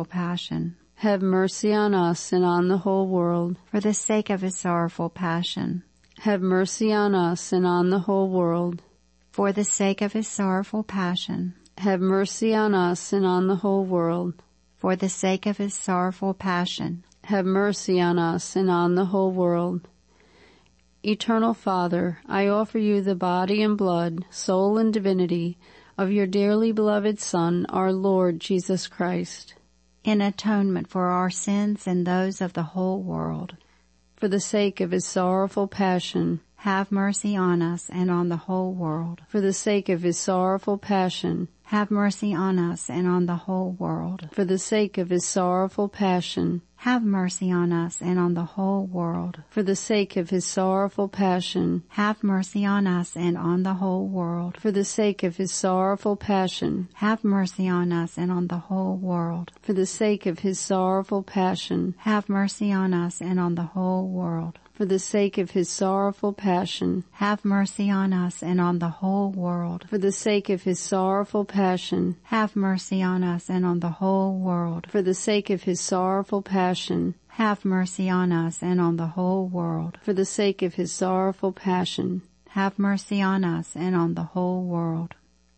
sorrowful passion. Have mercy on us and on the whole world. For the sake of his sorrowful passion. Have mercy on us and on the whole world. For the sake of his sorrowful passion. Have mercy on us and on the whole world. For the sake of his sorrowful passion. Have mercy on us and on the whole world. Eternal Father, I offer you the body and blood, soul and divinity of your dearly beloved Son, our Lord Jesus Christ, in atonement for our sins and those of the whole world. For the sake of his sorrowful passion. Have mercy on us and on the whole world. For the sake of his sorrowful passion. Have mercy on us and on the whole world. For the sake of his sorrowful passion. Have mercy on us and on the whole world. For the sake of his sorrowful passion. Have mercy on us and on the whole world. For the sake of his sorrowful passion. Have mercy on us and on the whole world. For the sake of his sorrowful passion. Have mercy on us and on the whole world. For the sake of his sorrowful passion. Have mercy on us and on the whole world. For the sake of his sorrowful passion. Have mercy on us and on the whole world. For the sake of his sorrowful passion. Have mercy on us and on the whole world. For the sake of his sorrowful passion. Have mercy on us and on the whole world.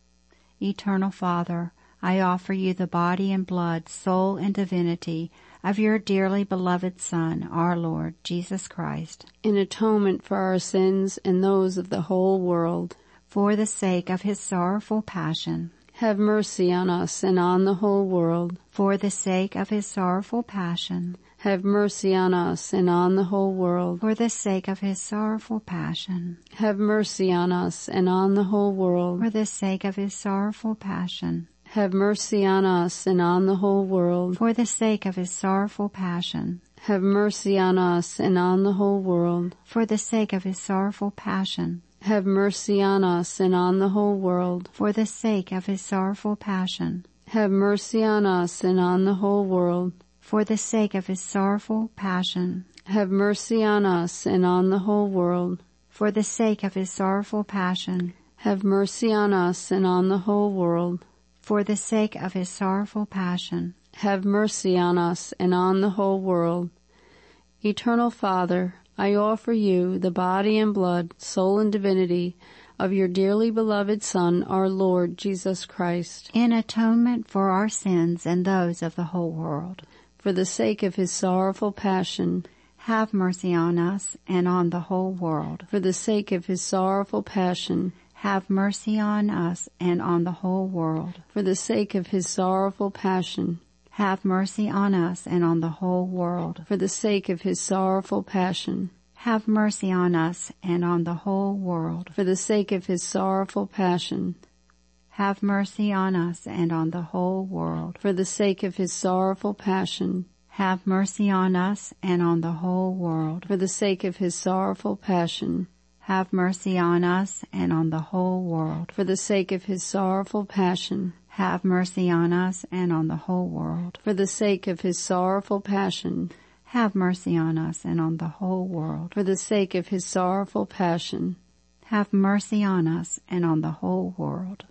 Eternal Father, I offer you the body and blood, soul and divinity of your dearly beloved Son, our Lord Jesus Christ, in atonement for our sins and those of the whole world. For the sake of his sorrowful passion. Have mercy on us and on the whole world. For the sake of his sorrowful passion. Have mercy on us and on the whole world. For the sake of his sorrowful passion. Have mercy on us and on the whole world. For the sake of his sorrowful passion. Have mercy on us and on the whole world. For the sake of his sorrowful passion. Have mercy on us and on the whole world. For the sake of his sorrowful passion. Have mercy on us and on the whole world. For the sake of his sorrowful passion. Have mercy on us and on the whole world. For the sake of his sorrowful passion. Have mercy on us and on the whole world. For the sake of his sorrowful passion. Have mercy on us and on the whole world. For the sake of his sorrowful passion. Have mercy on us and on the whole world. Eternal Father, I offer you the body and blood, soul and divinity of your dearly beloved Son, our Lord Jesus Christ, in atonement for our sins and those of the whole world. For the sake of his sorrowful passion. Have mercy on us and on the whole world. For the sake of his sorrowful passion. Have mercy on us and on the whole world. For the sake of his sorrowful passion. Have mercy on us and on the whole world. For the sake of his sorrowful passion. Have mercy on us and on the whole world. For the sake of his sorrowful passion. Have mercy on us and on the whole world. For the sake of his sorrowful passion. Have mercy on us and on the whole world. For the sake of his sorrowful passion. Have mercy on us and on the whole world. For the sake of his sorrowful passion. Have mercy on us and on the whole world. For the sake of his sorrowful passion. Have mercy on us and on the whole world. For the sake of his sorrowful passion. Have mercy on us and on the whole world.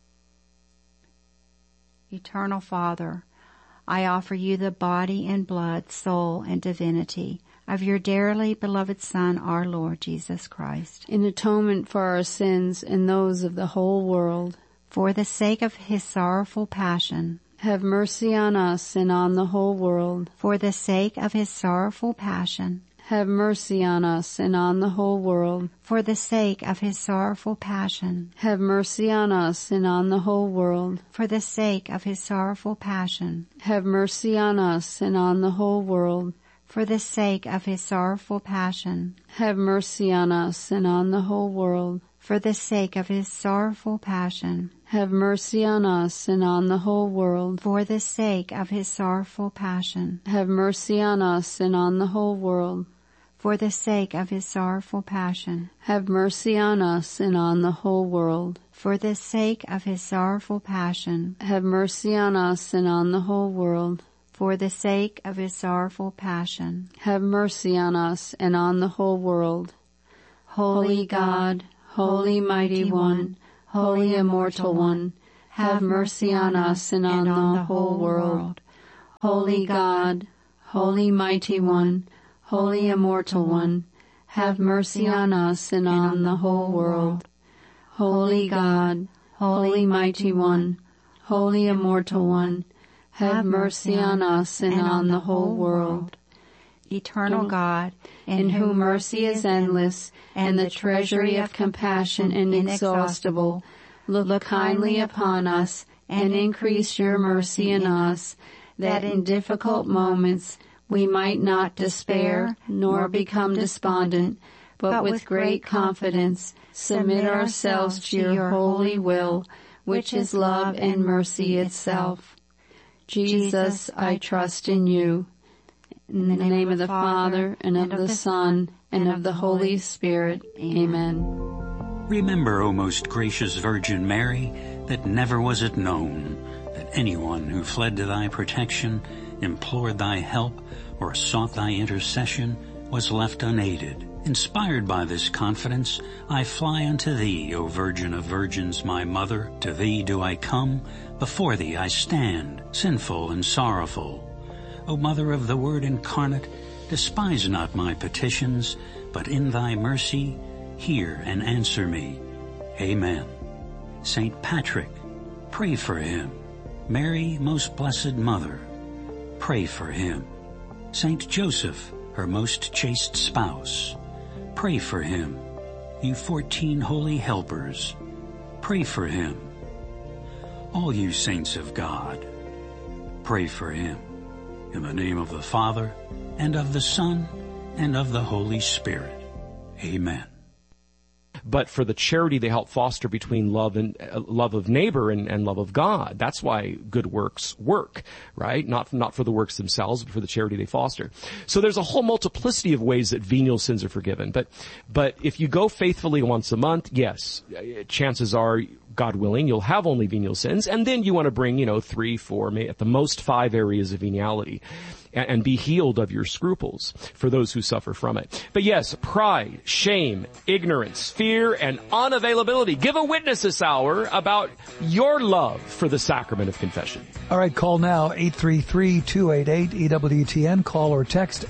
Eternal Father, I offer you the body and blood, soul and divinity of your dearly beloved Son, our Lord Jesus Christ, in atonement for our sins and those of the whole world. For the sake of his sorrowful passion. Have mercy on us and on the whole world. For the sake of his sorrowful passion. Have mercy on us and on the whole world. For the sake of his sorrowful passion. Have mercy on us and on the whole world. For the sake of his sorrowful passion. Have mercy on us and on the whole world. For the sake of his sorrowful passion. Have mercy on us and on the whole world. For the sake of his sorrowful passion. Have mercy on us and on the whole world. For the sake of his sorrowful passion. Have mercy on us and on the whole world. For the sake of his sorrowful passion. Have mercy on us and on the whole world. For the sake of his sorrowful passion. Have mercy on us and on the whole world. For the sake of his sorrowful passion. Have mercy on us and on the whole world. Holy God, Holy Mighty One, Holy Immortal One, have mercy on us and on the whole world. Holy God, Holy Mighty One, Holy Immortal One, have mercy on us and on the whole world. Holy God, Holy Mighty One, Holy Immortal One, have mercy on us and on the whole world. Eternal God, in whom mercy is endless and the treasury of compassion inexhaustible, look kindly upon us and increase your mercy in us, that in difficult moments we might not despair nor become despondent, but with great confidence submit ourselves to your holy will, which is love and mercy itself. Jesus, I trust in you. In the name of the Father, and of the Son, and of the Holy Spirit. Amen. Remember, O most gracious Virgin Mary, that never was it known that anyone who fled to thy protection, implored thy help, or sought thy intercession was left unaided. Inspired by this confidence, I fly unto thee, O Virgin of Virgins, my Mother. To thee do I come, before thee I stand, sinful and sorrowful. O Mother of the Word incarnate, despise not my petitions, but in thy mercy hear and answer me. Amen. Saint Patrick, pray for him. Mary, most blessed Mother, pray for him. Saint Joseph, her most chaste spouse, pray for him. You 14 holy helpers, pray for him. All you saints of God, pray for him. In the name of the Father, and of the Son, and of the Holy Spirit. Amen. But for the charity they help foster between love and love of neighbor and love of God. That's why good works work, right? Not for the works themselves, but for the charity they foster. So there's a whole multiplicity of ways that venial sins are forgiven. But if you go faithfully once a month, yes, chances are, God willing, you'll have only venial sins, and then you want to bring, 3, 4, maybe at the most 5 areas of veniality, and be healed of your scruples for those who suffer from it. But yes, pride, shame, ignorance, fear, and unavailability. Give a witness this hour about your love for the sacrament of confession. All right, call now, 833-288-EWTN. Call or text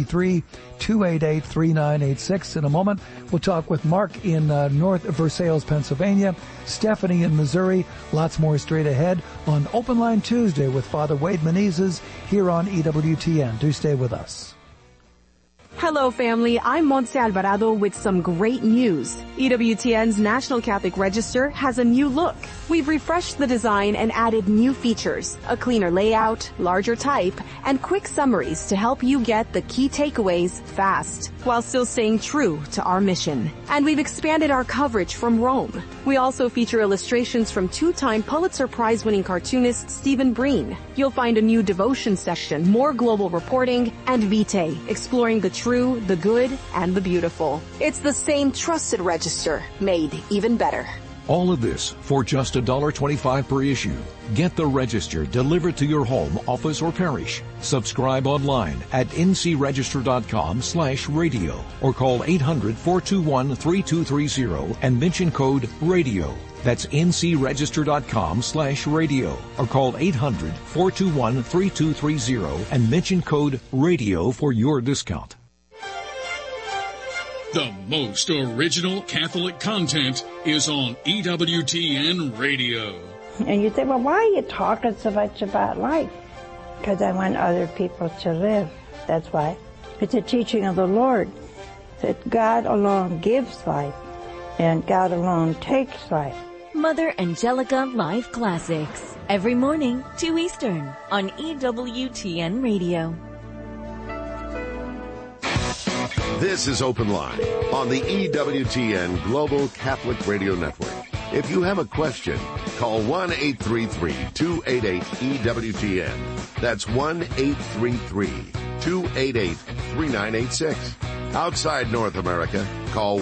833-288-3986. In a moment, we'll talk with Mark in North Versailles, Pennsylvania, Stephanie in Missouri. Lots more straight ahead on Open Line Tuesday with Father Wade Menezes here on EWTN. Do stay with us. Hello, family. I'm Montse Alvarado with some great news. EWTN's National Catholic Register has a new look. We've refreshed the design and added new features, a cleaner layout, larger type, and quick summaries to help you get the key takeaways fast, while still staying true to our mission. And we've expanded our coverage from Rome. We also feature illustrations from 2-time Pulitzer Prize-winning cartoonist Stephen Breen. You'll find a new devotion section, more global reporting, and Vitae, exploring the true, the good, and the beautiful. It's the same trusted register, made even better. All of this for just $1.25 per issue. Get the Register delivered to your home, office, or parish. Subscribe online at ncregister.com/radio or call 800-421-3230 and mention code RADIO. That's ncregister.com/radio or call 800-421-3230 and mention code RADIO for your discount. The most original Catholic content is on EWTN Radio. And you say, well, why are you talking so much about life? Because I want other people to live. That's why. It's a teaching of the Lord that God alone gives life and God alone takes life. Mother Angelica Live Classics. Every morning, 2 Eastern on EWTN Radio. This is Open Line on the EWTN Global Catholic Radio Network. If you have a question, call 1-833-288-EWTN. That's 1-833-288-3986. Outside North America, call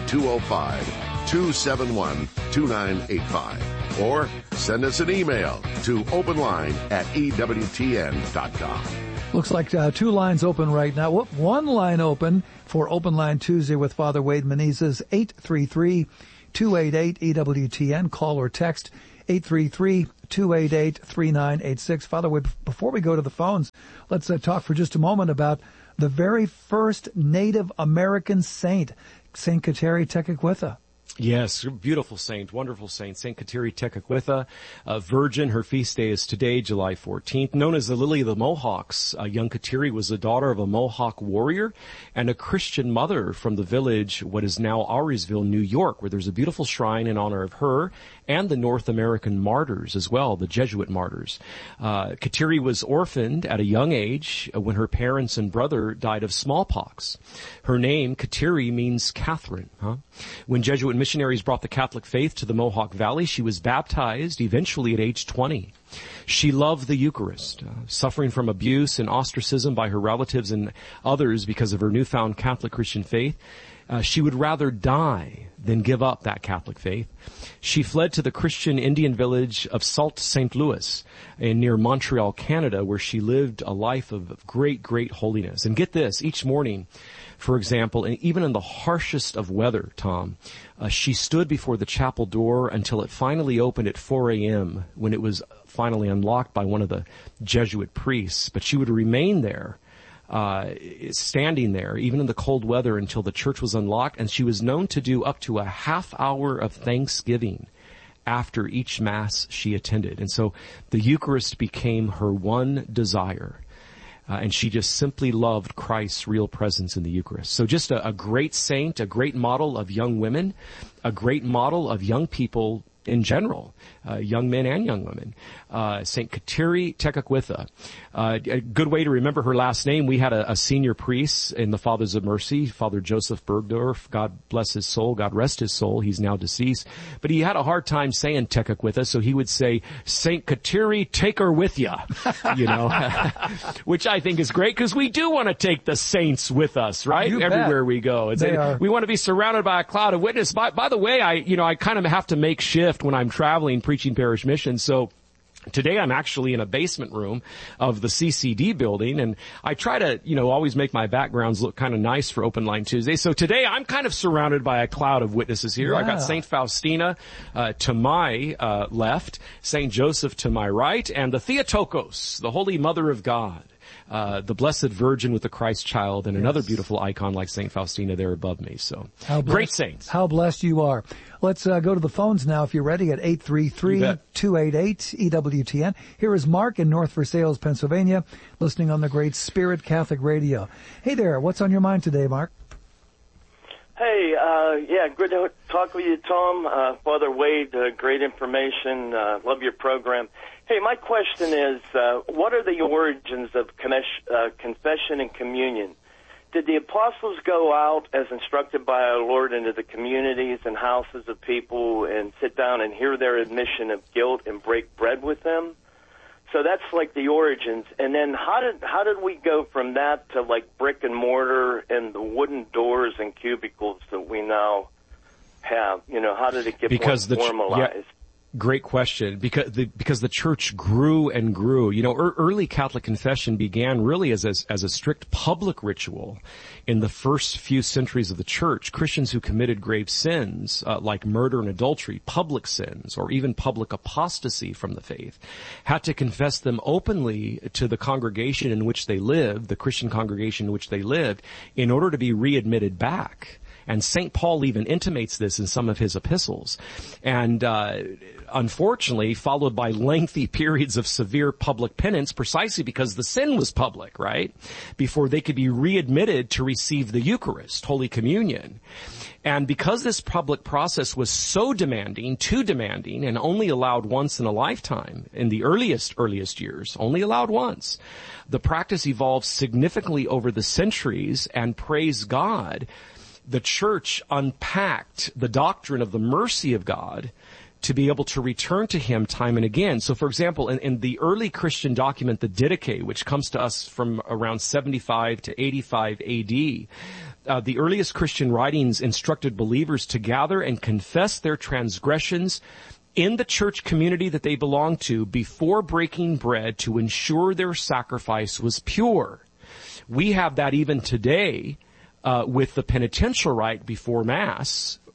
1-205-271-2985. Or send us an email to openline@EWTN.com. Looks like 2 lines open right now. One line open for Open Line Tuesday with Father Wade Menezes, 833-288-EWTN. Call or text 833-288-3986. Father Wade, before we go to the phones, let's talk for just a moment about the very first Native American saint, St. Kateri Tekakwitha. Yes, beautiful saint, wonderful saint, St. Kateri Tekakwitha, a virgin. Her feast day is today, July 14th. Known as the Lily of the Mohawks, young Kateri was the daughter of a Mohawk warrior and a Christian mother from the village, what is now Auriesville, New York, where there's a beautiful shrine in honor of her and the North American martyrs as well, the Jesuit martyrs. Kateri was orphaned at a young age when her parents and brother died of smallpox. Her name, Kateri, means Catherine. When Jesuit missionaries brought the Catholic faith to the Mohawk Valley, she was baptized eventually at age 20. She loved the Eucharist, suffering from abuse and ostracism by her relatives and others because of her newfound Catholic Christian faith. She would rather die than give up that Catholic faith. She fled to the Christian Indian village of Sault St. Louis near Montreal, Canada, where she lived a life of great, great holiness. And get this, each morning, for example, and even in the harshest of weather, Tom, she stood before the chapel door until it finally opened at 4 a.m. when it was finally unlocked by one of the Jesuit priests. But she would remain there, standing there, even in the cold weather, until the church was unlocked. And she was known to do up to a half hour of thanksgiving after each Mass she attended. And so the Eucharist became her one desire. And she just simply loved Christ's real presence in the Eucharist. So just a great saint, a great model of young women, a great model of young people in general, young men and young women. St. Kateri Tekakwitha. A good way to remember her last name, we had a senior priest in the Fathers of Mercy, Father Joseph Bergdorf. God bless his soul. God rest his soul. He's now deceased. But he had a hard time saying Tekakwitha, so he would say, St. Kateri, take her with ya. You know, which I think is great because we do want to take the saints with us, right? Everywhere we go. We want to be surrounded by a cloud of witness. By the way, I kind of have to make shift when I'm traveling preaching parish missions. So today I'm actually in a basement room of the CCD building, and I try to, always make my backgrounds look kind of nice for Open Line Tuesday. So today I'm kind of surrounded by a cloud of witnesses here. Yeah. I got St. Faustina to my left, St. Joseph to my right, and the Theotokos, the Holy Mother of God. The Blessed Virgin with the Christ Child, and another beautiful icon like St. Faustina there above me. So, great saints. How blessed you are. Let's go to the phones now if you're ready at 833-288-EWTN. Here is Mark in North Versailles, Pennsylvania, listening on the Great Spirit Catholic Radio. Hey there, what's on your mind today, Mark? Hey, good to talk with you, Tom. Father Wade, great information. Love your program. Hey, my question is, what are the origins of confession and communion? Did the apostles go out as instructed by our Lord into the communities and houses of people and sit down and hear their admission of guilt and break bread with them? So that's like the origins. And then how did we go from that to like brick and mortar and the wooden doors and cubicles that we now have? How did it get more formalized? Great question. Because the church grew and grew. Early Catholic confession began really as a strict public ritual. In the first few centuries of the church, Christians who committed grave sins, like murder and adultery, public sins, or even public apostasy from the faith, had to confess them openly to the congregation in which they lived, the Christian congregation in which they lived, in order to be readmitted back. And St. Paul even intimates this in some of his epistles. And unfortunately, followed by lengthy periods of severe public penance, precisely because the sin was public, right? Before they could be readmitted to receive the Eucharist, Holy Communion. And because this public process was so demanding, too demanding, and only allowed once in a lifetime, in the earliest years, only allowed once, the practice evolved significantly over the centuries, and praise God, the church unpacked the doctrine of the mercy of God to be able to return to him time and again. So, for example, in the early Christian document, the Didache, which comes to us from around 75 to 85 AD, the earliest Christian writings instructed believers to gather and confess their transgressions in the church community that they belonged to before breaking bread to ensure their sacrifice was pure. We have that even today with the penitential rite before Mass,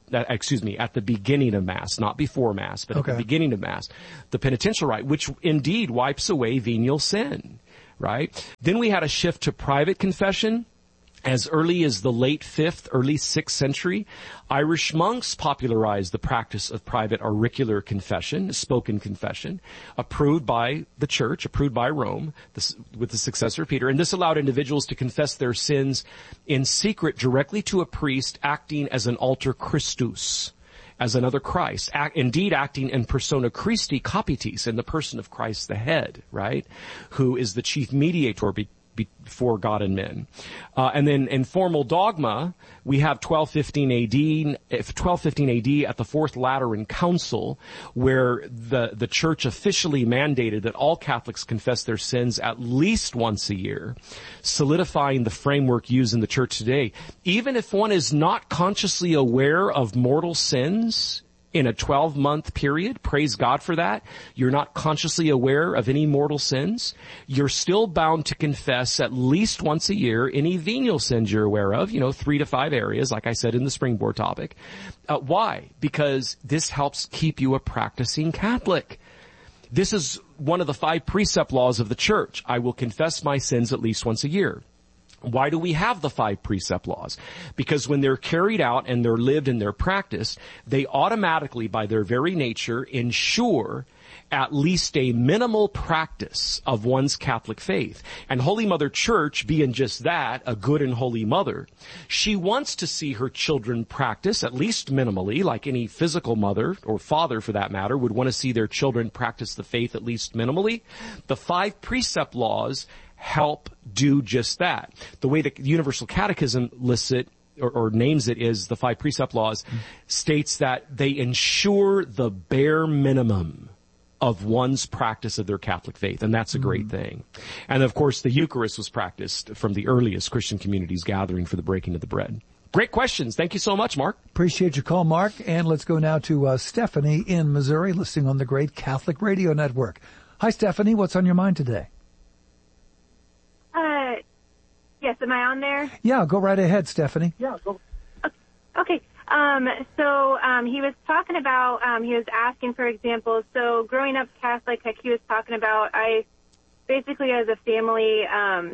at the beginning of Mass, not before Mass, but at the beginning of Mass, the penitential rite, which indeed wipes away venial sin, right? Then we had a shift to private confession. As early as the late 5th, early 6th century, Irish monks popularized the practice of private auricular confession, spoken confession, approved by the Church, approved by Rome, with the successor of Peter. And this allowed individuals to confess their sins in secret directly to a priest acting as an alter Christus, as another Christ, indeed acting in persona Christi capitis, in the person of Christ the head, right, who is the chief mediator before God and men. And then in formal dogma, we have 1215 AD at the Fourth Lateran Council, where the Church officially mandated that all Catholics confess their sins at least once a year, solidifying the framework used in the Church today. Even if one is not consciously aware of mortal sins in a 12-month period, praise God for that, you're not consciously aware of any mortal sins, you're still bound to confess at least once a year any venial sins you're aware of, 3 to 5 areas, like I said in the springboard topic. Why? Because this helps keep you a practicing Catholic. This is one of the 5 precept laws of the Church. I will confess my sins at least once a year. Why do we have the 5 precept laws? Because when they're carried out and they're lived and they're practiced, they automatically, by their very nature, ensure at least a minimal practice of one's Catholic faith. And Holy Mother Church, being just that, a good and holy mother, she wants to see her children practice, at least minimally, like any physical mother, or father for that matter, would want to see their children practice the faith at least minimally. The 5 precept laws help do just that. The way the Universal Catechism lists it, or names it, is the 5 precept laws, states that they ensure the bare minimum of one's practice of their Catholic faith, and that's a great thing. And of course, the Eucharist was practiced from the earliest Christian communities gathering for the breaking of the bread. Great questions. Thank you so much, Mark. Appreciate your call, Mark. And let's go now to Stephanie in Missouri, listening on the Great Catholic Radio Network. Hi, Stephanie. What's on your mind today? Yes, am I on there? Yeah, go right ahead, Stephanie. Yeah, go. Okay. So he was talking about, he was asking for examples. So growing up Catholic, like he was talking about, I basically as a family, I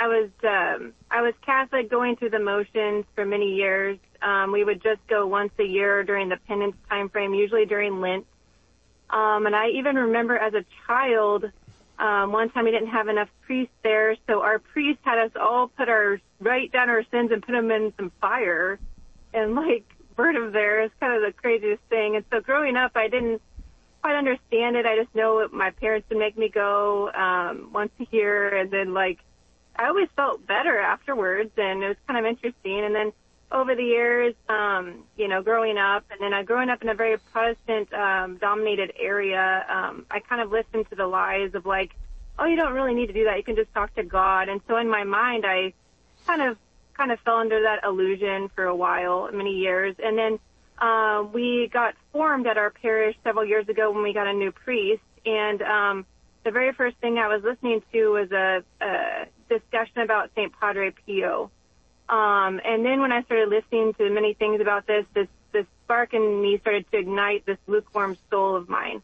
was Catholic going through the motions for many years. We would just go once a year during the penance time frame, usually during Lent. And I even remember as a child, one time we didn't have enough priests there, so our priest had us all write down our sins and put them in some fire and burn them there. It's kind of the craziest thing. And so growing up, I didn't quite understand it. I just know my parents would make me go once a year, and then I always felt better afterwards, and it was kind of interesting. And then over the years, growing up, and then growing up in a very Protestant dominated area, I kind of listened to the lies of oh, you don't really need to do that. You can just talk to God. And so in my mind, I kind of fell under that illusion for a while, many years. And then we got formed at our parish several years ago when we got a new priest. And the very first thing I was listening to was a discussion about St. Padre Pio. And then when I started listening to many things about this spark in me started to ignite this lukewarm soul of mine.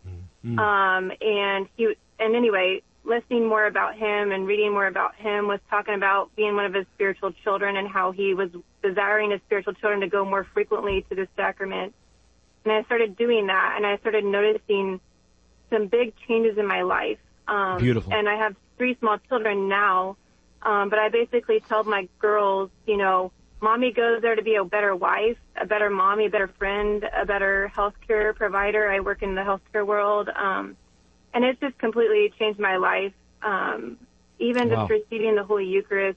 And anyway, listening more about him and reading more about him was talking about being one of his spiritual children and how he was desiring his spiritual children to go more frequently to the sacrament. And I started doing that, and I started noticing some big changes in my life. Beautiful. And I have 3 small children now. But I basically tell my girls, Mommy goes there to be a better wife, a better mommy, a better friend, a better healthcare provider. I work in the healthcare world. And it's just completely changed my life. Even just receiving the Holy Eucharist,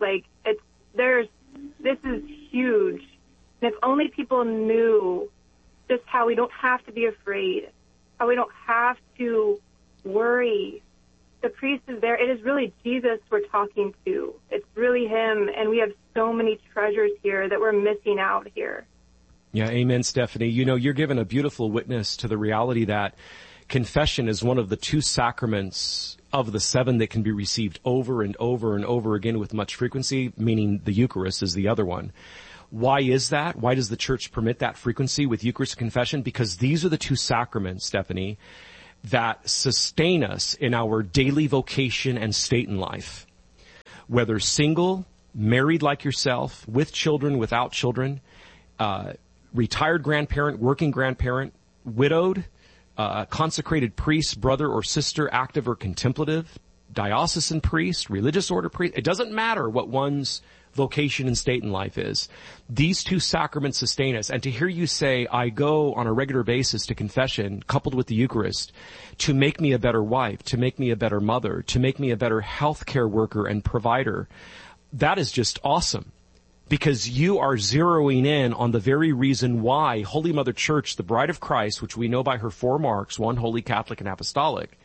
this is huge. And if only people knew just how we don't have to be afraid, how we don't have to worry. The priest is there. It is really Jesus we're talking to. It's really him, and we have so many treasures here that we're missing out here. Yeah, amen, Stephanie. You're given a beautiful witness to the reality that confession is one of the 2 sacraments of the 7 that can be received over and over and over again with much frequency, meaning the Eucharist is the other one. Why is that? Why does the church permit that frequency with Eucharist confession? Because these are the two sacraments, Stephanie, that sustain us in our daily vocation and state in life. Whether single, married like yourself, with children, without children, retired grandparent, working grandparent, widowed, consecrated priest, brother or sister, active or contemplative, diocesan priest, religious order priest. It doesn't matter what one's vocation and state in life is. These two sacraments sustain us. And to hear you say, I go on a regular basis to confession, coupled with the Eucharist, to make me a better wife, to make me a better mother, to make me a better healthcare worker and provider, that is just awesome. Because you are zeroing in on the very reason why Holy Mother Church, the Bride of Christ, which we know by her 4 marks, 1, Holy, Catholic, and Apostolic,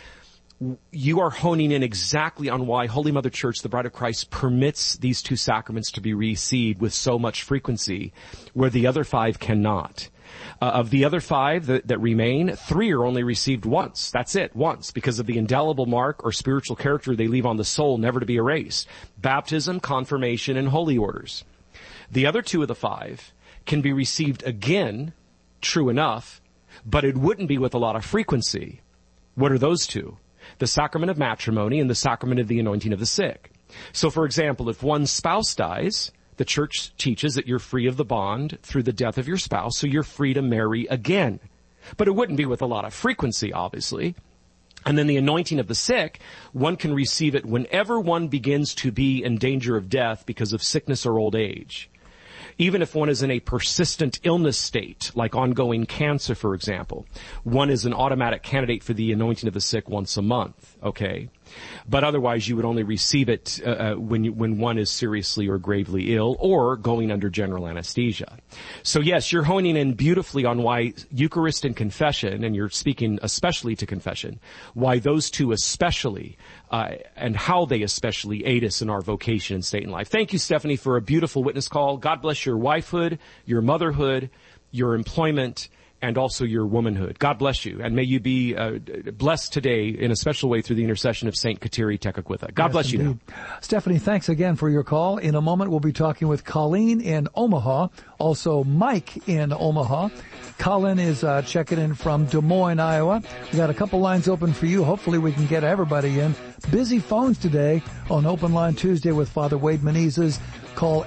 you are honing in exactly on why Holy Mother Church, the Bride of Christ, permits these two sacraments to be received with so much frequency, where the other 5 cannot. Of the other 5 that remain, 3 are only received once. That's it, once, because of the indelible mark or spiritual character they leave on the soul, never to be erased. Baptism, confirmation, and holy orders. The other 2 of the 5 can be received again, true enough, but it wouldn't be with a lot of frequency. What are those 2? The sacrament of matrimony and the sacrament of the anointing of the sick. So, for example, if one spouse dies, the church teaches that you're free of the bond through the death of your spouse, so you're free to marry again. But it wouldn't be with a lot of frequency, obviously. And then the anointing of the sick, one can receive it whenever one begins to be in danger of death because of sickness or old age. Even if one is in a persistent illness state, like ongoing cancer, for example, one is an automatic candidate for the anointing of the sick once a month, okay? But otherwise, you would only receive it when one is seriously or gravely ill or going under general anesthesia. So yes, you're honing in beautifully on why Eucharist and confession, and you're speaking especially to confession, why those 2 especially, and how they especially aid us in our vocation and state in life. Thank you, Stephanie, for a beautiful witness call. God bless your wifehood, your motherhood, your employment, and also your womanhood. God bless you, and may you be blessed today in a special way through the intercession of Saint Kateri Tekakwitha. God bless you. Now. Stephanie, thanks again for your call. In a moment, we'll be talking with Colleen in Omaha, also Mike in Omaha. Colin is checking in from Des Moines, Iowa. We got a couple lines open for you. Hopefully we can get everybody in. Busy phones today on Open Line Tuesday with Father Wade Menezes. Call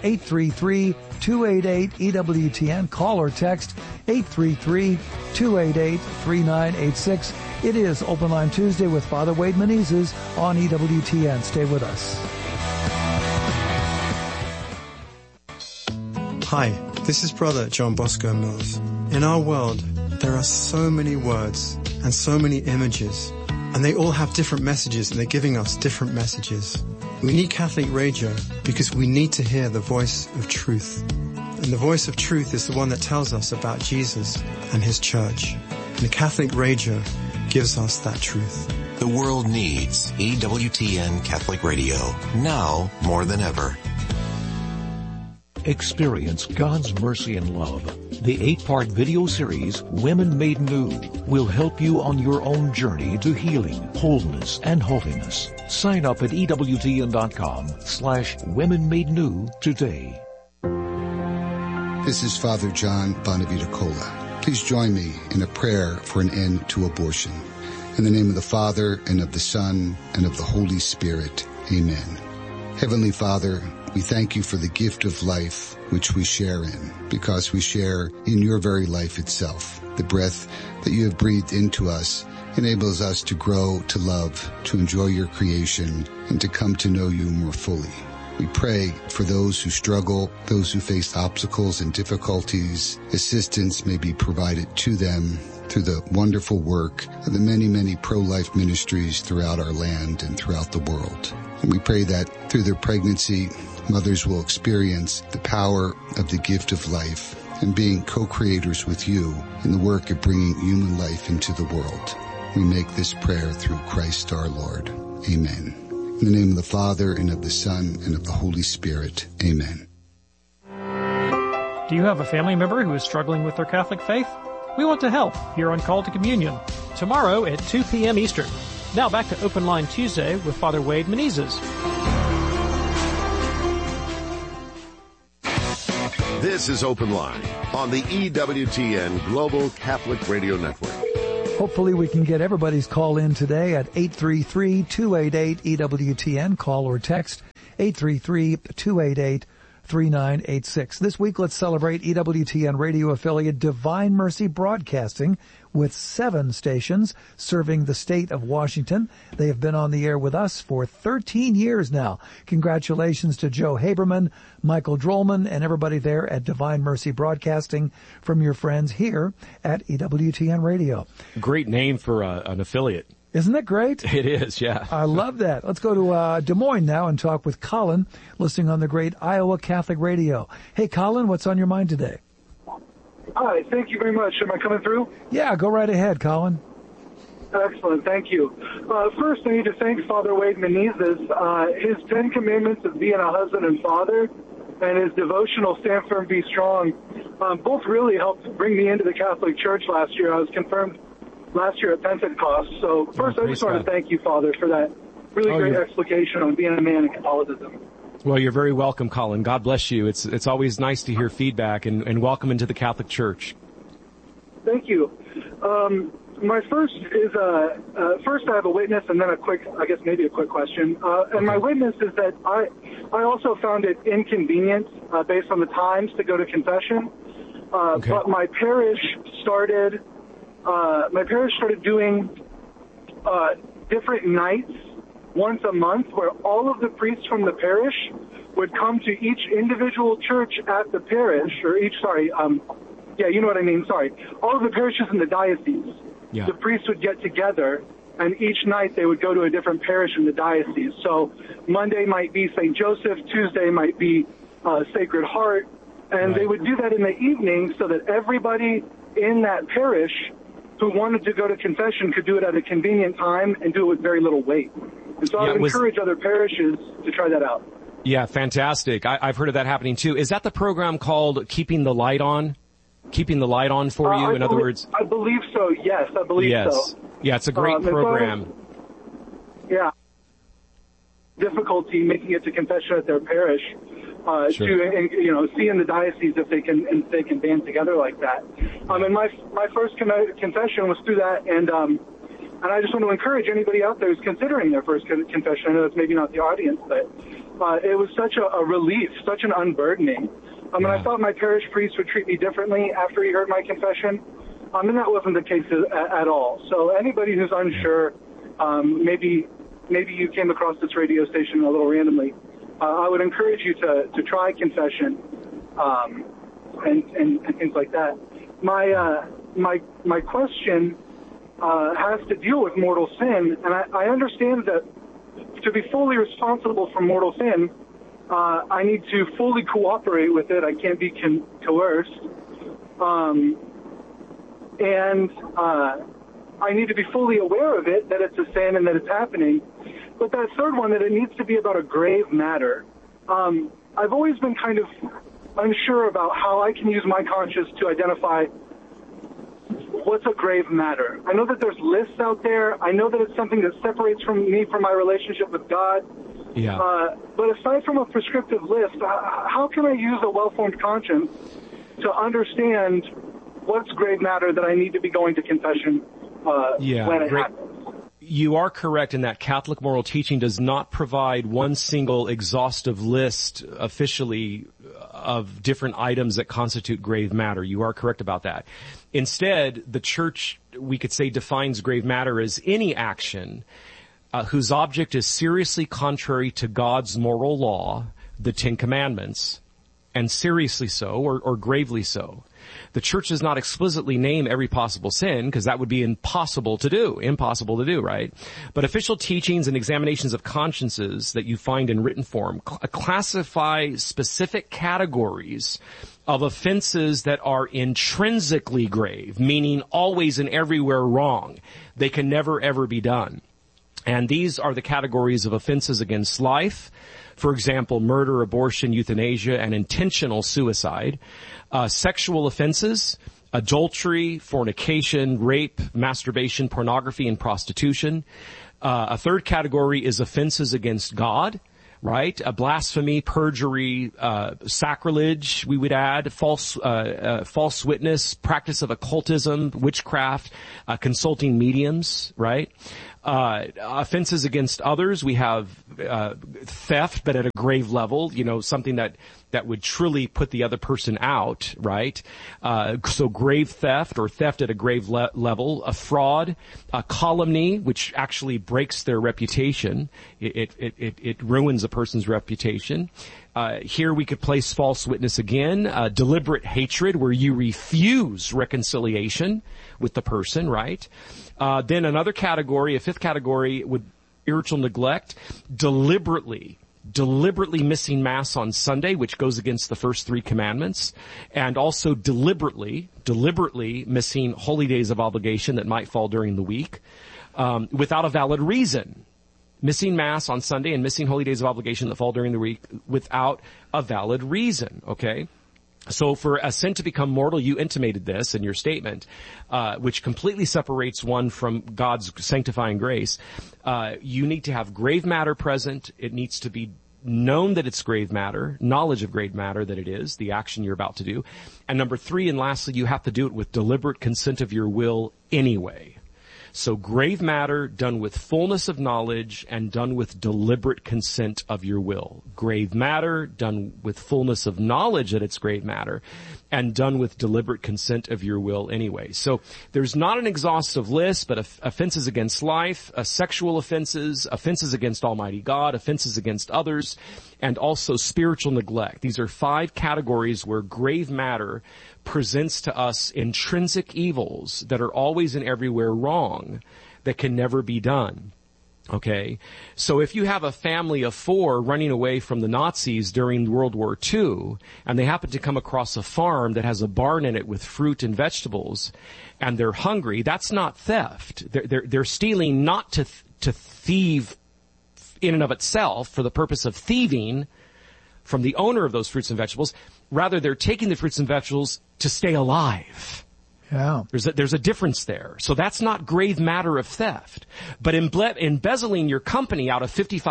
833-288-EWTN. Call or text 833-288-3986. It is Open Line Tuesday with Father Wade Menezes on EWTN. Stay with us. Hi, this is Brother John Bosco Mills. In our world, there are so many words and so many images, and they all have different messages, and they're giving us different messages. We need Catholic radio because we need to hear the voice of truth. And the voice of truth is the one that tells us about Jesus and his church. And the Catholic radio gives us that truth. The world needs EWTN Catholic Radio, now more than ever. Experience God's mercy and love. The 8-part video series, Women Made New, will help you on your own journey to healing, wholeness, and holiness. Sign up at EWTN.com/Women Made New today. This is Father John Bonavita Cola. Please join me in a prayer for an end to abortion. In the name of the Father, and of the Son, and of the Holy Spirit. Amen. Heavenly Father, we thank you for the gift of life which we share in, because we share in your very life itself. The breath that you have breathed into us enables us to grow, to love, to enjoy your creation, and to come to know you more fully. We pray for those who struggle, those who face obstacles and difficulties. Assistance may be provided to them through the wonderful work of the many, many pro-life ministries throughout our land and throughout the world. And we pray that through their pregnancy, mothers will experience the power of the gift of life and being co-creators with you in the work of bringing human life into the world. We make this prayer through Christ our Lord. Amen. In the name of the Father, and of the Son, and of the Holy Spirit. Amen. Do you have a family member who is struggling with their Catholic faith? We want to help here on Call to Communion, tomorrow at 2 p.m. Eastern. Now back to Open Line Tuesday with Father Wade Menezes. This is Open Line on the EWTN Global Catholic Radio Network. Hopefully we can get everybody's call in today at 833-288-EWTN. Call or text 833-288-3986. This week, let's celebrate EWTN radio affiliate Divine Mercy Broadcasting with 7 stations serving the state of Washington. They have been on the air with us for 13 years now. Congratulations to Joe Haberman, Michael Drollman, and everybody there at Divine Mercy Broadcasting from your friends here at EWTN Radio. Great name for an affiliate. Isn't that great? It is, yeah. I love that. Let's go to Des Moines now and talk with Colin, listening on the great Iowa Catholic Radio. Hey, Colin, what's on your mind today? Hi, thank you very much. Am I coming through? Yeah, go right ahead, Colin. Excellent, thank you. First, I need to thank Father Wade Menezes. His 10 Commandments of being a husband and father and his devotional Stand Firm, Be Strong both really helped bring me into the Catholic Church last year. I was confirmed last year at Pentecost. So first, I just want to thank you, Father, for that really great explication on being a man in Catholicism. Well, you're very welcome, Colin. God bless you. It's always nice to hear feedback, and welcome into the Catholic Church. Thank you. My first is, first I have a witness and then a quick question. And my witness is that I also found it inconvenient, based on the times, to go to confession. But my parish started doing, different nights once a month where all of the priests from the parish would come to each individual church at the parish, you know what I mean, all of the parishes in the diocese. Yeah. The priests would get together, and each night they would go to a different parish in the diocese. So Monday might be St. Joseph, Tuesday might be Sacred Heart, and they would do that in the evening so that everybody in that parish who wanted to go to confession could do it at a convenient time and do it with very little wait. And so I would encourage other parishes to try that out. Yeah, fantastic. I've heard of that happening too. Is that the program called Keeping the Light On? Keeping the Light On for you, in other words? I believe so, yes. I believe so. Yeah, it's a great program. Difficulty making it to confession at their parish. To see in the diocese if they can band together like that. And my first confession was through that, and I just want to encourage anybody out there who's considering their first confession. I know it's maybe not the audience, but it was such a relief, such an unburdening. I thought my parish priest would treat me differently after he heard my confession, and that wasn't the case at all. So anybody who's unsure, maybe you came across this radio station a little randomly. I would encourage you to try confession, and things like that. My question has to deal with mortal sin, and I understand that to be fully responsible for mortal sin, I need to fully cooperate with it. I can't be coerced, and I need to be fully aware of it, that it's a sin and that it's happening. But that third one, that it needs to be about a grave matter. I've always been kind of unsure about how I can use my conscience to identify what's a grave matter. I know that there's lists out there. I know that it's something that separates me from my relationship with God. Yeah. But aside from a prescriptive list, how can I use a well-formed conscience to understand what's grave matter that I need to be going to confession when it happens? You are correct in that Catholic moral teaching does not provide one single exhaustive list officially of different items that constitute grave matter. You are correct about that. Instead, the Church, we could say, defines grave matter as any action whose object is seriously contrary to God's moral law, the 10 Commandments, and seriously so, or gravely so. The Church does not explicitly name every possible sin, because that would be impossible to do, right? But official teachings and examinations of consciences that you find in written form classify specific categories of offenses that are intrinsically grave, meaning always and everywhere wrong. They can never ever be done. And these are the categories of offenses against life. For example, murder, abortion, euthanasia, and intentional suicide. Sexual offenses, adultery, fornication, rape, masturbation, pornography, and prostitution. A third category is offenses against God, right? Blasphemy, perjury, sacrilege, we would add, false witness, practice of occultism, witchcraft, consulting mediums, right? Offenses against others, we have theft, but at a grave level, something that would truly put the other person out, right? So grave theft or theft at a grave level, a fraud, a calumny, which actually breaks their reputation. It ruins a person's reputation. Here we could place false witness again, deliberate hatred, where you refuse reconciliation with the person, right? Then another category, a fifth category, would spiritual neglect, deliberately missing Mass on Sunday, which goes against the first 3 commandments, and also deliberately missing holy days of obligation that might fall during the week, without a valid reason. Missing Mass on Sunday and missing holy days of obligation that fall during the week without a valid reason, okay? So for a sin to become mortal, you intimated this in your statement, which completely separates one from God's sanctifying grace. You need to have grave matter present. It needs to be known that it's grave matter, knowledge of grave matter that it is, the action you're about to do. And number 3, and lastly, you have to do it with deliberate consent of your will anyway. So grave matter done with fullness of knowledge and done with deliberate consent of your will. Grave matter done with fullness of knowledge that it's grave matter and done with deliberate consent of your will anyway. So there's not an exhaustive list, but offenses against life, sexual offenses, offenses against Almighty God, offenses against others, and also spiritual neglect. These are 5 categories where grave matter presents to us intrinsic evils that are always and everywhere wrong, that can never be done. Okay? So if you have a family of 4 running away from the Nazis during World War II, and they happen to come across a farm that has a barn in it with fruit and vegetables, and they're hungry, that's not theft. They're stealing not to thieve in and of itself for the purpose of thieving from the owner of those fruits and vegetables. Rather, they're taking the fruits and vegetables to stay alive. Yeah. There's a difference there. So that's not grave matter of theft. But embezzling your company out of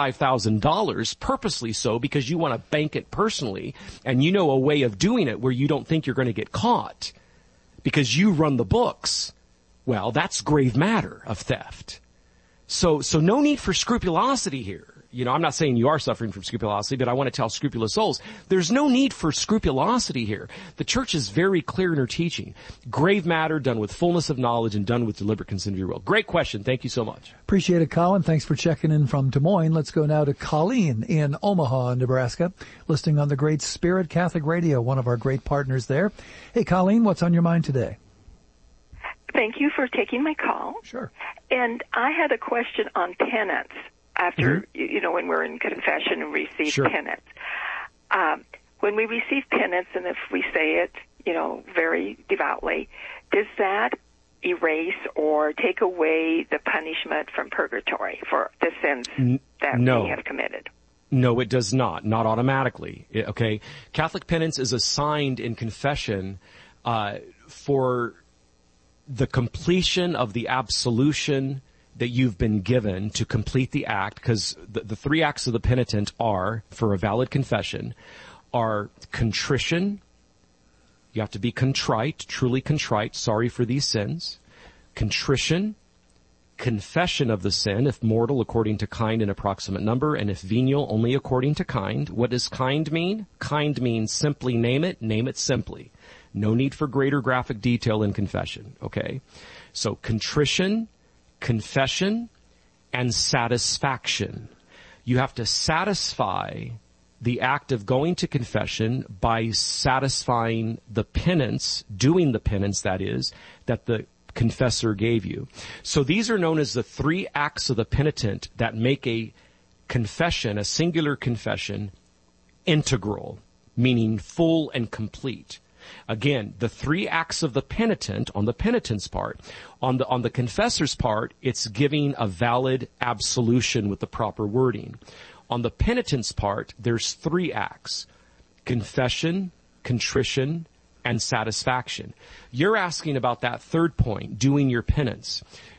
$55,000, purposely so, because you want to bank it personally, and you know a way of doing it where you don't think you're going to get caught because you run the books, well, that's grave matter of theft. So no need for scrupulosity here. I'm not saying you are suffering from scrupulosity, but I want to tell scrupulous souls, there's no need for scrupulosity here. The church is very clear in her teaching. Grave matter done with fullness of knowledge and done with deliberate consent of your will. Great question. Thank you so much. Appreciate it, Colin. Thanks for checking in from Des Moines. Let's go now to Colleen in Omaha, Nebraska, listening on the Great Spirit Catholic Radio, one of our great partners there. Hey, Colleen, what's on your mind today? Thank you for taking my call. Sure. And I had a question on penance. After, when we're in confession and receive penance. When we receive penance, and if we say it, very devoutly, does that erase or take away the punishment from purgatory for the sins that we have committed? No, it does not. Not automatically. Okay? Catholic penance is assigned in confession for the completion of the absolution that you've been given to complete the act, because the 3 acts of the penitent are, for a valid confession, are contrition. You have to be contrite, truly contrite, sorry for these sins. Contrition, confession of the sin, if mortal, according to kind and approximate number, and if venial, only according to kind. What does kind mean? Kind means simply name it simply. No need for greater graphic detail in confession, okay? So contrition, confession, and satisfaction. You have to satisfy the act of going to confession by satisfying the penance, doing the penance, that is, that the confessor gave you. So these are known as the 3 acts of the penitent that make a confession, a singular confession, integral, meaning full and complete. Again, the 3 acts of the penitent on the penitent's part. On the confessor's part, it's giving a valid absolution with the proper wording. On the penitent's part, there's 3 acts: confession, contrition, and satisfaction. You're asking about that third point, doing your penance.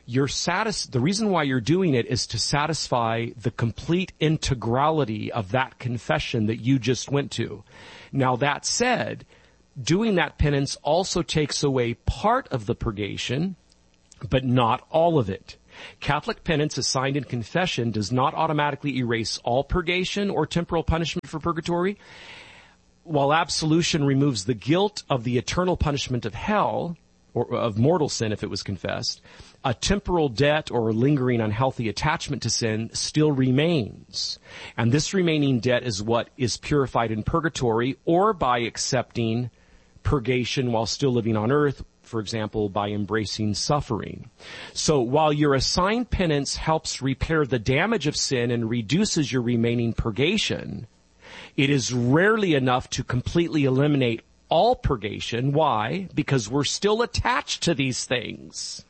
the reason why you're doing it is to satisfy the complete integrality of that confession that you just went to. Now that said, doing that penance also takes away part of the purgation, but not all of it. Catholic penance assigned in confession does not automatically erase all purgation or temporal punishment for purgatory. While absolution removes the guilt of the eternal punishment of hell, or of mortal sin if it was confessed, a temporal debt or lingering unhealthy attachment to sin still remains. And this remaining debt is what is purified in purgatory or by accepting purgation while still living on earth, for example, by embracing suffering. So while your assigned penance helps repair the damage of sin and reduces your remaining purgation, it is rarely enough to completely eliminate all purgation. Why? Because we're still attached to these things.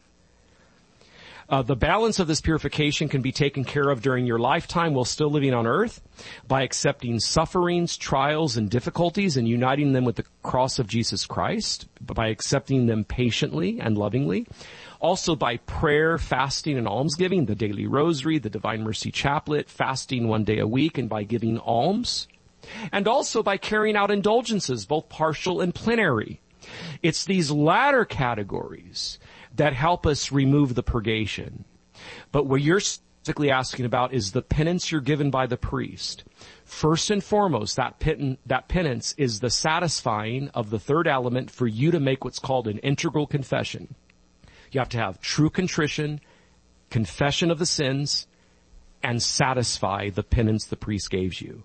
The balance of this purification can be taken care of during your lifetime while still living on earth by accepting sufferings, trials, and difficulties and uniting them with the cross of Jesus Christ, by accepting them patiently and lovingly. Also by prayer, fasting, and almsgiving, the daily rosary, the Divine Mercy Chaplet, fasting one day a week, and by giving alms. And also by carrying out indulgences, both partial and plenary. It's these latter categories that help us remove the purgation. But what you're specifically asking about is the penance you're given by the priest. First and foremost, that penance is the satisfying of the third element for you to make what's called an integral confession. You have to have true contrition, confession of the sins, and satisfy the penance the priest gives you.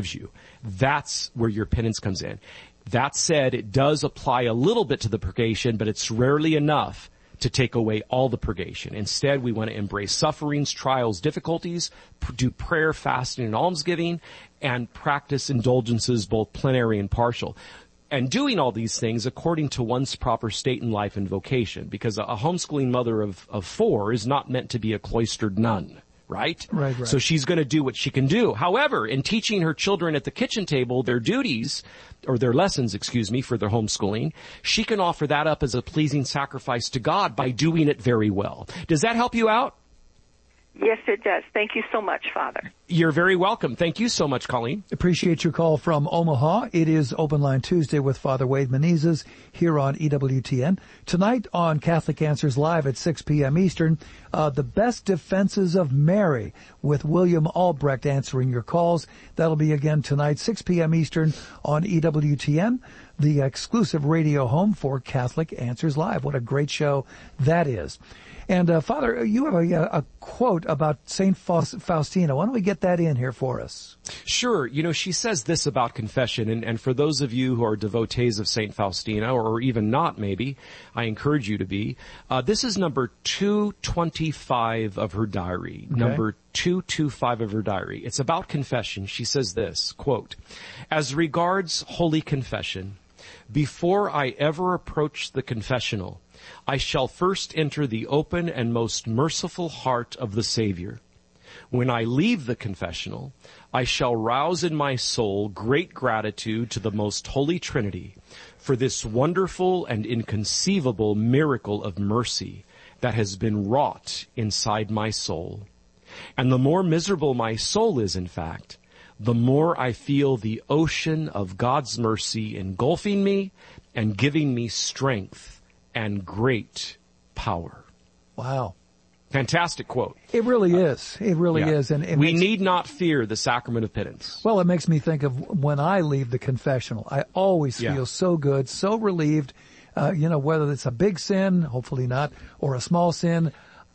That's where your penance comes in. That said, it does apply a little bit to the purgation, but it's rarely enough to take away all the purgation. Instead, we want to embrace sufferings, trials, difficulties, do prayer, fasting, and almsgiving, and practice indulgences, both plenary and partial. And doing all these things according to one's proper state in life and vocation, because a homeschooling mother of 4 is not meant to be a cloistered nun. Right? Right. So she's going to do what she can do. However, in teaching her children at the kitchen table their duties, or their lessons, for their homeschooling, she can offer that up as a pleasing sacrifice to God by doing it very well. Does that help you out? Yes, it does. Thank you so much, Father. You're very welcome. Thank you so much, Colleen. Appreciate your call from Omaha. It is Open Line Tuesday with Father Wade Menezes here on EWTN. Tonight on Catholic Answers Live at 6 p.m. Eastern, The Best Defenses of Mary with William Albrecht answering your calls. That'll be again tonight, 6 p.m. Eastern on EWTN, the exclusive radio home for Catholic Answers Live. What a great show that is. And, Father, you have a quote about St. Faustina. Why don't we get that in here for us? Sure. She says this about confession, and for those of you who are devotees of St. Faustina, or even not maybe, I encourage you to be. This is number 225 of her diary. Okay. Number 225 of her diary. It's about confession. She says this, quote, "As regards Holy Confession, before I ever approach the confessional, I shall first enter the open and most merciful heart of the Savior. When I leave the confessional, I shall rouse in my soul great gratitude to the most Holy Trinity for this wonderful and inconceivable miracle of mercy that has been wrought inside my soul. And the more miserable my soul is, in fact, the more I feel the ocean of God's mercy engulfing me and giving me strength and great power." Wow. Fantastic quote. It really is. It really is. And we need not fear the sacrament of penance. Well, it makes me think of when I leave the confessional. I always feel so good, so relieved, whether it's a big sin, hopefully not, or a small sin.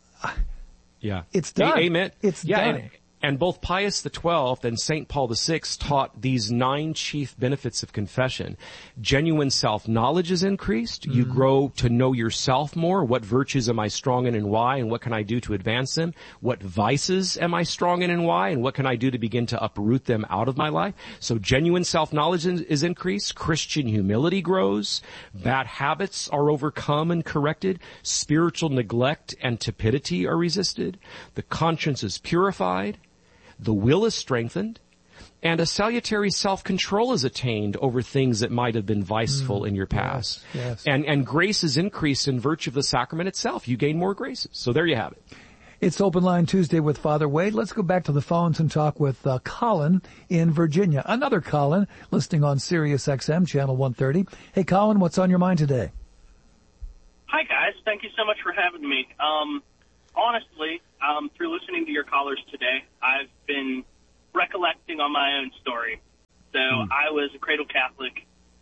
It's done. Amen. It's done. And both Pius XII and St. Paul VI taught these 9 chief benefits of confession. Genuine self-knowledge is increased. You grow to know yourself more. What virtues am I strong in and why, and what can I do to advance them? What vices am I strong in and why, and what can I do to begin to uproot them out of my life? So genuine self-knowledge is increased. Christian humility grows. Bad habits are overcome and corrected. Spiritual neglect and tepidity are resisted. The conscience is purified. The will is strengthened, And a salutary self-control is attained over things that might have been viceful in your past. Yes. And grace is increased in virtue of the sacrament itself. You gain more graces. So there you have it. It's Open Line Tuesday with Father Wade. Let's go back to the phones and talk with Colin in Virginia. Another Colin, listening on Sirius XM, Channel 130. Hey, Colin, what's on your mind today? Hi, guys. Thank you so much for having me. Honestly, through listening to your callers today, I've been recollecting on my own story. So I was a cradle Catholic.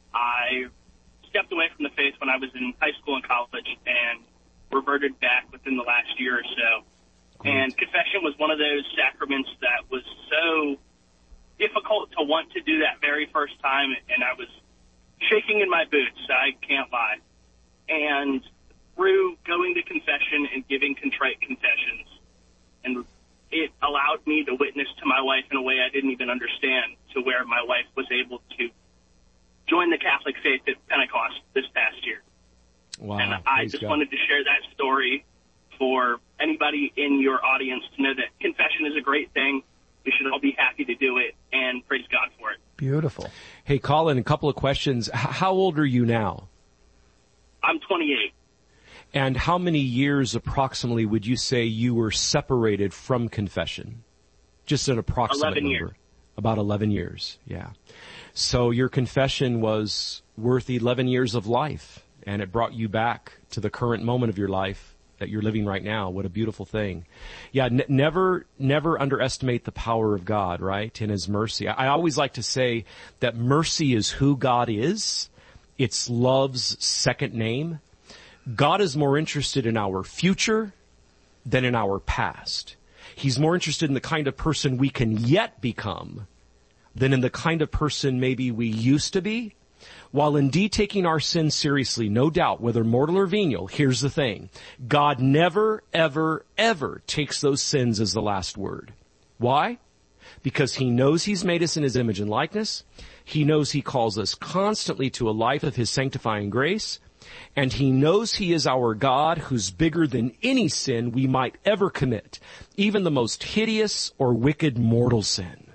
I stepped away from the faith when I was in high school and college and reverted back within the last year or so. And confession was one of those sacraments that was so difficult to want to do that very first time, and I was shaking in my boots, I can't lie. And through going to confession and giving contrite confessions, and it allowed me to witness to my wife in a way I didn't even understand, to where my wife was able to join the Catholic faith at Pentecost this past year. Wow, and I just wanted to share that story for anybody in your audience to know that confession is a great thing. We should all be happy to do it, and praise God for it. Beautiful. Hey, Colin, a couple of questions. How old are you now? I'm 28. And how many years approximately would you say you were separated from confession? Just an approximate 11 number. years. About 11 years, yeah. So your confession was worth 11 years of life, and it brought you back to the current moment of your life that you're living right now. What a beautiful thing. Yeah, never underestimate the power of God, right, in His mercy. I always like to say that mercy is who God is. It's love's second name. God is more interested in our future than in our past. He's more interested in the kind of person we can yet become than in the kind of person maybe we used to be. While indeed taking our sins seriously, no doubt, whether mortal or venial, here's the thing. God never, ever, ever takes those sins as the last word. Why? Because He knows He's made us in His image and likeness. He knows He calls us constantly to a life of His sanctifying grace. And He knows He is our God, who's bigger than any sin we might ever commit, even the most hideous or wicked mortal sin.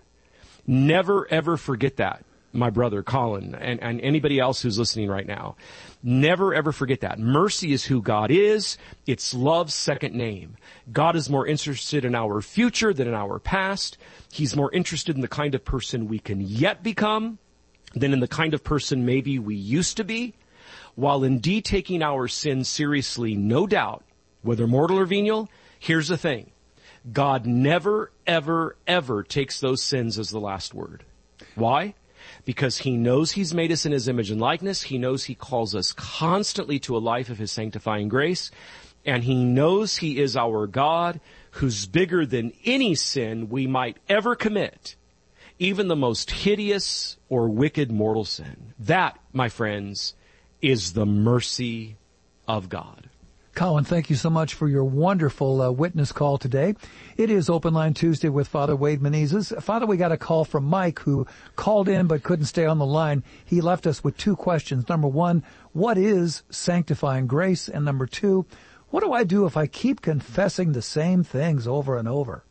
Never, ever forget that, my brother Colin, and anybody else who's listening right now. Never, ever forget that. Mercy is who God is. It's love's second name. God is more interested in our future than in our past. He's more interested in the kind of person we can yet become than in the kind of person maybe we used to be. While indeed taking our sins seriously, no doubt, whether mortal or venial, here's the thing. God never, ever, ever takes those sins as the last word. Why? Because He knows He's made us in His image and likeness. He knows He calls us constantly to a life of His sanctifying grace. And He knows He is our God, who's bigger than any sin we might ever commit, even the most hideous or wicked mortal sin. That, my friends, is the mercy of God. Colin, thank you so much for your wonderful witness call today. It is Open Line Tuesday with Father Wade Menezes. Father, we got a call from Mike, who called in but couldn't stay on the line. He left us with two questions. Number one, what is sanctifying grace? And number two, what do I do if I keep confessing the same things over and over?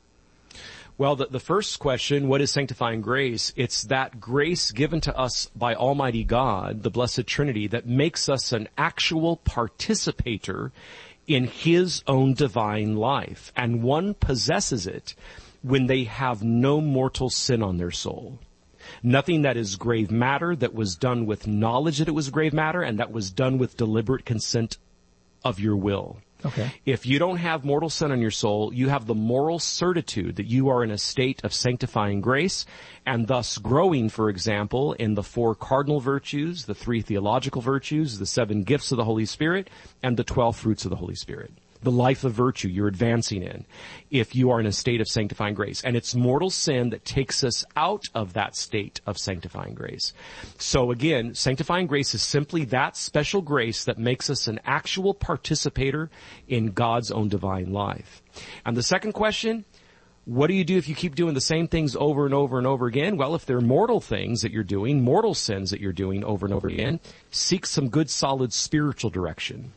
Well, the first question, what is sanctifying grace? It's that grace given to us by Almighty God, the Blessed Trinity, that makes us an actual participator in His own divine life. And one possesses it when they have no mortal sin on their soul. Nothing that is grave matter, that was done with knowledge that it was grave matter, and that was done with deliberate consent of your will. Okay. If you don't have mortal sin on your soul, you have the moral certitude that you are in a state of sanctifying grace, and thus growing, for example, in the 4 cardinal virtues, the 3 theological virtues, the 7 gifts of the Holy Spirit, and the 12 fruits of the Holy Spirit. The life of virtue you're advancing in if you are in a state of sanctifying grace. And it's mortal sin that takes us out of that state of sanctifying grace. So again, sanctifying grace is simply that special grace that makes us an actual participator in God's own divine life. And the second question, what do you do if you keep doing the same things over and over and over again? Well, if they're mortal things that you're doing, mortal sins that you're doing over and over again, seek some good solid spiritual direction.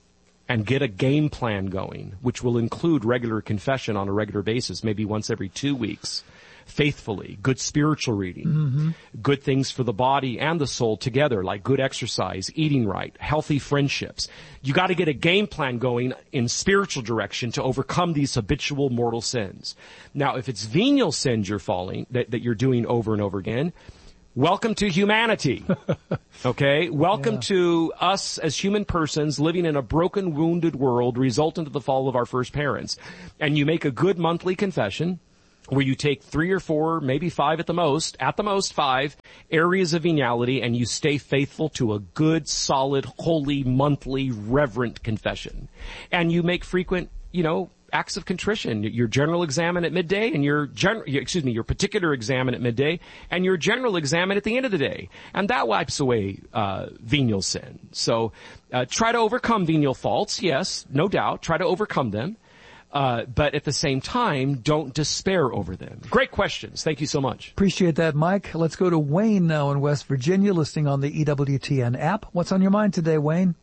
And get a game plan going, which will include regular confession on a regular basis, maybe once every 2 weeks, faithfully, good spiritual reading, good things for the body and the soul together, like good exercise, eating right, healthy friendships. You got to get a game plan going in spiritual direction to overcome these habitual mortal sins. Now, if it's venial sins you're falling, that you're doing over and over again, welcome to humanity. Okay? Welcome to us as human persons living in a broken, wounded world resultant of the fall of our first parents. And you make a good monthly confession where you take 3 or 4, maybe 5 at the most 5 areas of venality, and you stay faithful to a good, solid, holy, monthly, reverent confession. And you make frequent, acts of contrition, your general examen at midday and your particular examen at midday and your general examen at the end of the day. And that wipes away venial sin. So try to overcome venial faults, yes, no doubt. Try to overcome them. But at the same time, don't despair over them. Great questions. Thank you so much. Appreciate that, Mike. Let's go to Wayne now in West Virginia, listening on the EWTN app. What's on your mind today, Wayne?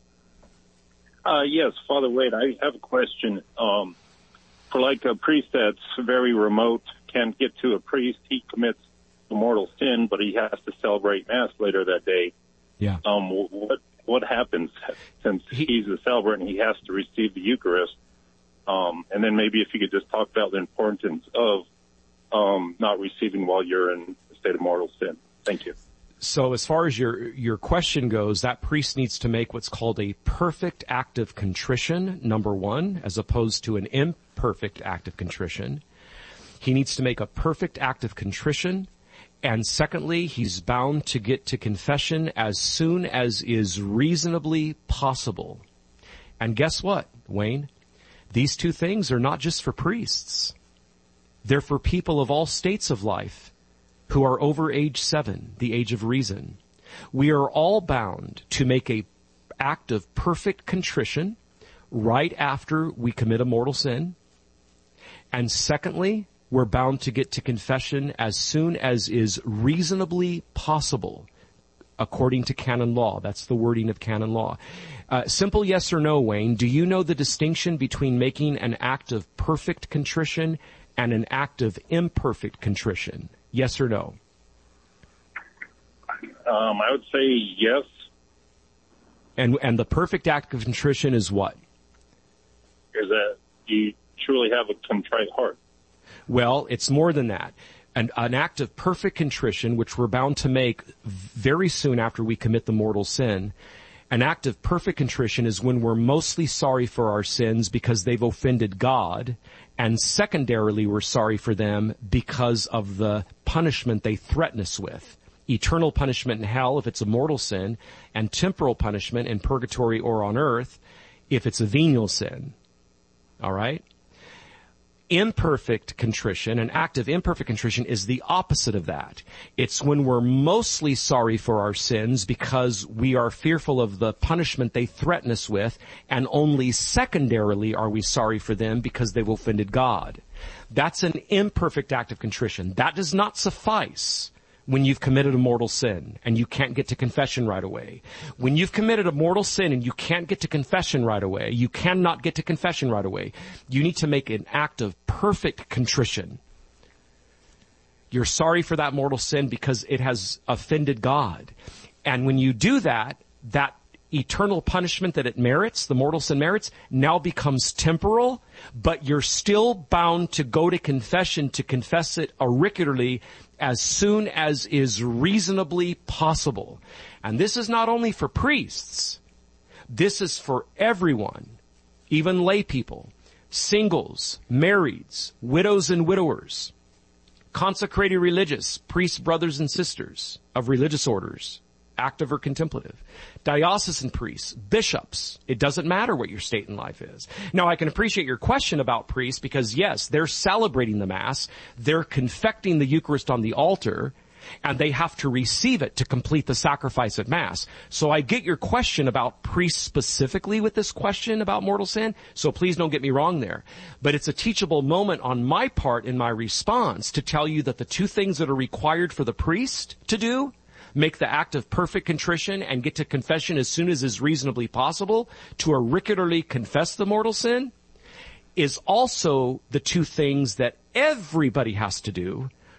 Yes, Father Wade, I have a question. For like a priest that's very remote, can't get to a priest, he commits a mortal sin, but he has to celebrate Mass later that day. Yeah. What happens since he's a celebrant and he has to receive the Eucharist? And then maybe if you could just talk about the importance of not receiving while you're in a state of mortal sin. Thank you. So as far as your question goes, that priest needs to make what's called a perfect act of contrition, number one, as opposed to an imperfect act of contrition. He needs to make a perfect act of contrition. And secondly, he's bound to get to confession as soon as is reasonably possible. And guess what, Wayne? These two things are not just for priests. They're for people of all states of life who are over age 7, the age of reason. We are all bound to make a act of perfect contrition right after we commit a mortal sin. And secondly, we're bound to get to confession as soon as is reasonably possible, according to canon law. That's the wording of canon law. Simple yes or no, Wayne. Do you know the distinction between making an act of perfect contrition and an act of imperfect contrition? Yes or no? I would say yes. And the perfect act of contrition is what? Is that you truly have a contrite heart. Well, it's more than that. An act of perfect contrition, which we're bound to make very soon after we commit the mortal sin. An act of perfect contrition is when we're mostly sorry for our sins because they've offended God, and secondarily we're sorry for them because of the punishment they threaten us with. Eternal punishment in hell if it's a mortal sin, and temporal punishment in purgatory or on earth if it's a venial sin. All right? Imperfect contrition, an act of imperfect contrition, is the opposite of that. It's when we're mostly sorry for our sins because we are fearful of the punishment they threaten us with, and only secondarily are we sorry for them because they've offended God. That's an imperfect act of contrition. That does not suffice when you've committed a mortal sin and you can't get to confession right away. When you've committed a mortal sin and you can't get to confession right away, you cannot get to confession right away. You need to make an act of perfect contrition. You're sorry for that mortal sin because it has offended God. And when you do that, that eternal punishment that it merits, the mortal sin merits, now becomes temporal, but you're still bound to go to confession to confess it auricularly as soon as is reasonably possible. And this is not only for priests. This is for everyone, even lay people, singles, marrieds, widows and widowers, consecrated religious, priests, brothers and sisters of religious orders, active or contemplative, diocesan priests, bishops. It doesn't matter what your state in life is. Now, I can appreciate your question about priests because, yes, they're celebrating the Mass, they're confecting the Eucharist on the altar, and they have to receive it to complete the sacrifice at Mass. So I get your question about priests specifically with this question about mortal sin, so please don't get me wrong there. But it's a teachable moment on my part in my response to tell you that the two things that are required for the priest to do, make the act of perfect contrition and get to confession as soon as is reasonably possible to auricularly confess the mortal sin, is also the two things that everybody has to do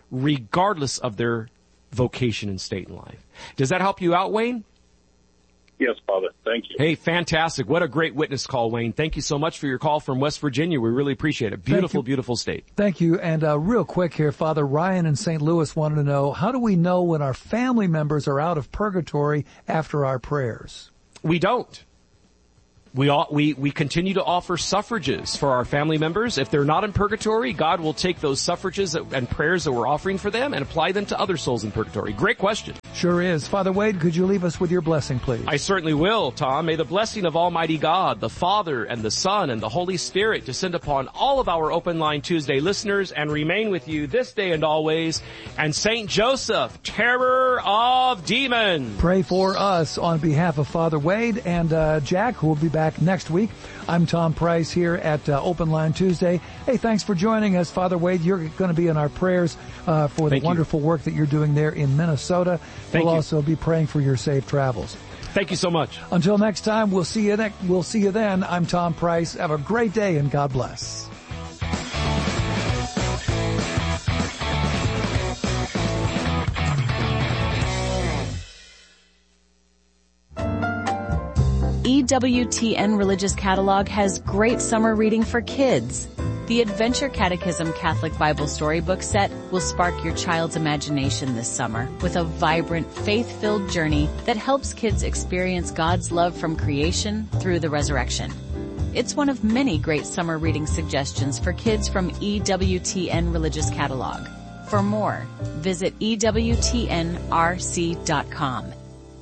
regardless of their vocation and state in life. Does that help you out, Wayne? Yes, Father. Thank you. Hey, fantastic. What a great witness call, Wayne. Thank you so much for your call from West Virginia. We really appreciate it. Beautiful, beautiful state. Thank you. And real quick here, Father Ryan in St. Louis wanted to know, how do we know when our family members are out of purgatory after our prayers? We don't. We continue to offer suffrages for our family members. If they're not in purgatory, God will take those suffrages and prayers that we're offering for them and apply them to other souls in purgatory. Great question. Sure is. Father Wade, could you leave us with your blessing, please? I certainly will, Tom. May the blessing of Almighty God, the Father and the Son and the Holy Spirit descend upon all of our Open Line Tuesday listeners and remain with you this day and always. And Saint Joseph, terror of demons, pray for us on behalf of Father Wade and Jack, who will be back next week. I'm Tom Price here at Open Line Tuesday. Hey, thanks for joining us, Father Wade. You're going to be in our prayers for the wonderful work that you're doing there in Minnesota. We'll also be praying for your safe travels. Thank you so much. Until next time, we'll see you then. I'm Tom Price. Have a great day and God bless. EWTN Religious Catalog has great summer reading for kids. The Adventure Catechism Catholic Bible Storybook Set will spark your child's imagination this summer with a vibrant, faith-filled journey that helps kids experience God's love from creation through the resurrection. It's one of many great summer reading suggestions for kids from EWTN Religious Catalog. For more, visit EWTNRC.com.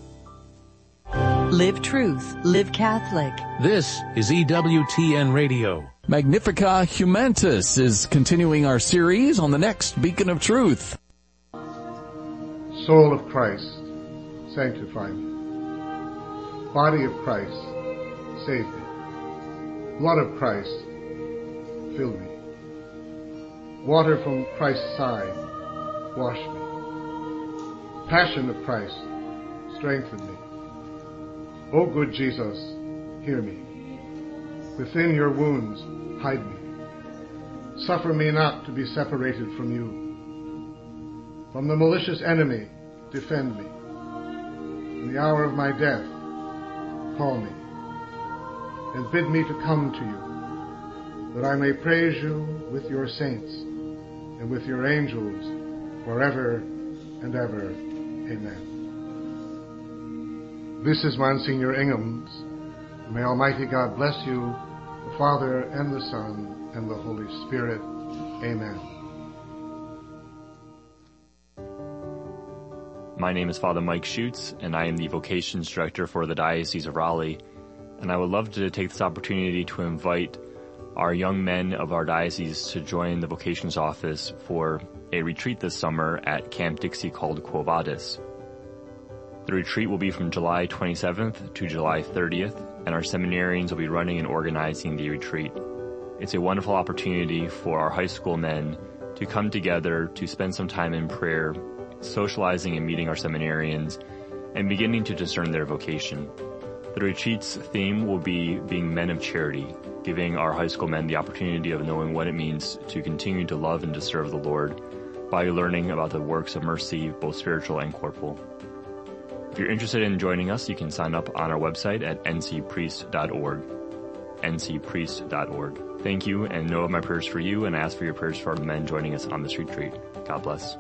Live Truth, Live Catholic. This is EWTN Radio. Magnificat Humantus is continuing our series on the next Beacon of Truth. Soul of Christ, sanctify me. Body of Christ, save me. Blood of Christ, fill me. Water from Christ's side, wash me. Passion of Christ, strengthen me. O good Jesus, hear me. Within your wounds, hide me. Suffer me not to be separated from you. From the malicious enemy, defend me. In the hour of my death, call me, and bid me to come to you, that I may praise you with your saints and with your angels forever and ever. Amen. This is Monsignor Ingham's. May Almighty God bless you, the Father and the Son and the Holy Spirit. Amen. My name is Father Mike Schutz, and I am the Vocations Director for the Diocese of Raleigh. And I would love to take this opportunity to invite our young men of our diocese to join the Vocations Office for a retreat this summer at Camp Dixie called Quo Vadis. The retreat will be from July 27th to July 30th, and our seminarians will be running and organizing the retreat. It's a wonderful opportunity for our high school men to come together to spend some time in prayer, socializing and meeting our seminarians, and beginning to discern their vocation. The retreat's theme will be being men of charity, giving our high school men the opportunity of knowing what it means to continue to love and to serve the Lord by learning about the works of mercy, both spiritual and corporal. If you're interested in joining us, you can sign up on our website at ncpriest.org. ncpriest.org. Thank you, and know of my prayers for you, and I ask for your prayers for the men joining us on this retreat. God bless.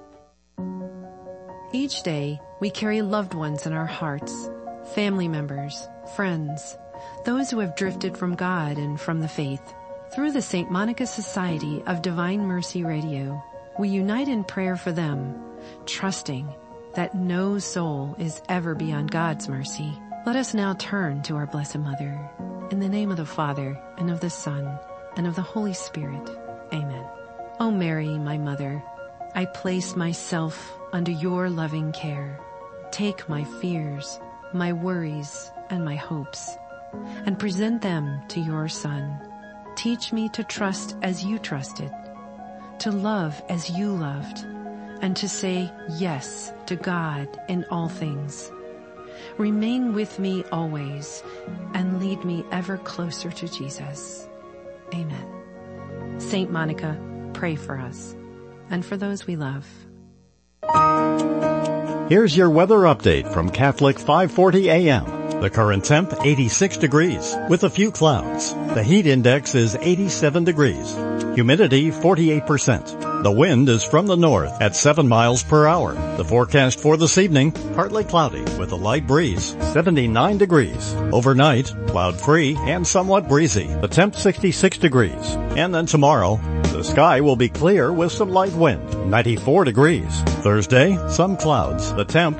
Each day, we carry loved ones in our hearts, family members, friends, those who have drifted from God and from the faith. Through the St. Monica Society of Divine Mercy Radio, we unite in prayer for them, trusting that no soul is ever beyond God's mercy. Let us now turn to our Blessed Mother. In the name of the Father, and of the Son, and of the Holy Spirit. Amen. O Mary, my Mother, I place myself under your loving care. Take my fears, my worries, and my hopes, and present them to your Son. Teach me to trust as you trusted, to love as you loved, and to say yes to God in all things. Remain with me always, and lead me ever closer to Jesus. Amen. Saint Monica, pray for us. and for those we love. Here's your weather update from Catholic 540 AM. The current temp, 86 degrees, with a few clouds. The heat index is 87 degrees. Humidity, 48%. The wind is from the north at 7 miles per hour. The forecast for this evening, partly cloudy with a light breeze, 79 degrees. Overnight, cloud-free and somewhat breezy. The temp, 66 degrees. And then tomorrow, the sky will be clear with some light wind, 94 degrees. Thursday, some clouds. The temp,